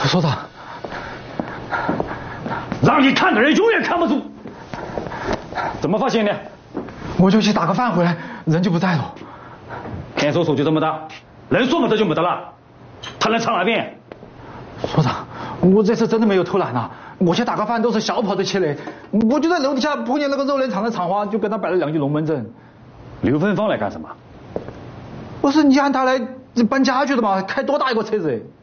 所长， 让你看的人永远看不住。怎么发现的？ 我就去打个饭回来，人就不在了。 看守所就这么大，人说没得就没得了，他能藏哪边？ 所长，我这次真的没有偷懒啊！我去打个饭都是小跑着起来，我就在楼底下碰见那个肉联厂的厂花，就跟他摆了2句龙门阵。 刘芬芳来干什么？ 不是你喊他来搬家具的吗？开多大一个车子？